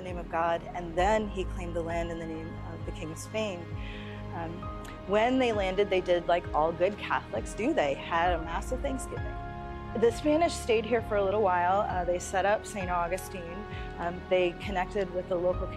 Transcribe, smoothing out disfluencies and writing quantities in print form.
name of God, and then he claimed the land in the name of the King of Spain. When they landed, they did like all good Catholics do. They had a massive Thanksgiving. The Spanish stayed here for a little while. They set up St. Augustine. They connected with the local